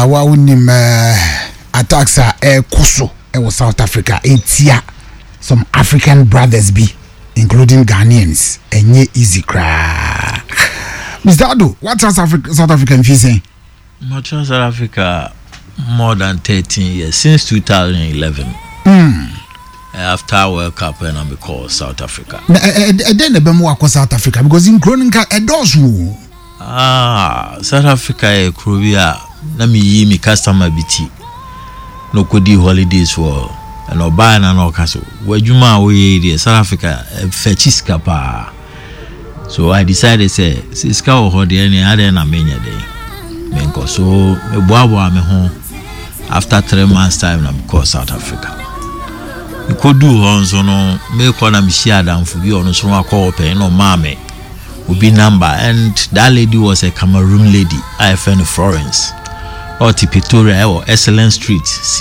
wa unim attacks kuso was South Africa etia some African brothers be including Ghanaians enye easy cra. Mr. Ado, what has South African saying? Much South Africa more than 13 years since 2011. After World Cup and I'm because South Africa. Then the bemo across South Africa because in Groningen a does South Africa e Krobia na me me customer biti no kodi holidays for and oba na no kaso wadwuma we dey South Africa fechiska pa. So I decided say siska o ho dey na ade na menya dey menko so me boabo me ho after 3 months time na because South Africa we could do onzo no me ko na me share damfo bi ono so akọ open no mame Ubi number, and that lady was a Cameroon lady, I found Florence, or Pretoria or Excellent Street.